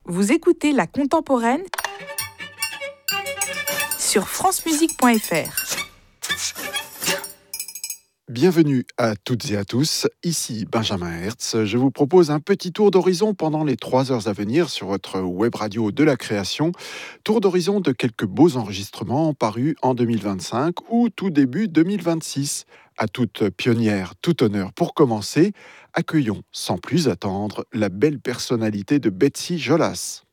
Vous écoutez La Contemporaine sur francemusique.fr. Bienvenue à toutes et à tous, ici Benjamin Hertz. Je vous propose un petit tour d'horizon pendant les 3 heures à venir sur votre web radio de la création. Tour d'horizon de quelques beaux enregistrements parus en 2025 ou tout début 2026. À toute pionnière, tout honneur pour commencer, accueillons sans plus attendre la belle personnalité de Betsy Jolas.